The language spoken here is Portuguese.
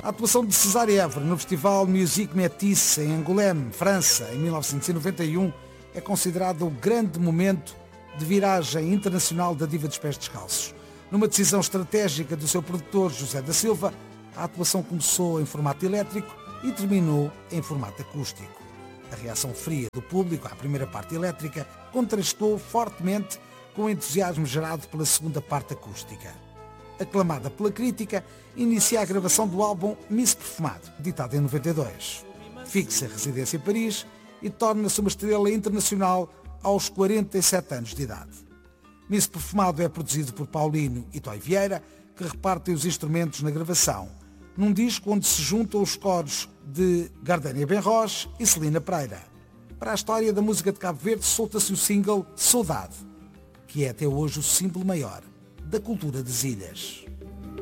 A atuação de César Évora no Festival Musique Métis em Angoulême, França, em 1991, é considerado o grande momento de viragem internacional da diva dos pés descalços. Numa decisão estratégica do seu produtor José da Silva, a atuação começou em formato elétrico e terminou em formato acústico. A reação fria do público à primeira parte elétrica contrastou fortemente com o entusiasmo gerado pela segunda parte acústica. Aclamada pela crítica, inicia a gravação do álbum Miss Perfumado, editado em 92. Fixa a residência em Paris e torna-se uma estrela internacional aos 47 anos de idade. Miss Perfumado é produzido por Paulino e Toy Vieira, que repartem os instrumentos na gravação, num disco onde se juntam os coros de Gardénia Benroche e Celina Pereira. Para a história da música de Cabo Verde, solta-se o single Saudade, que é até hoje o símbolo maior da cultura das ilhas.